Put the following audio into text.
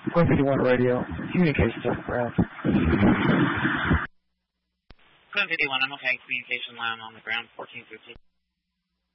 Queen 51 radio, communications off the ground. Queen 51, I'm okay, communication line on the ground, 1450.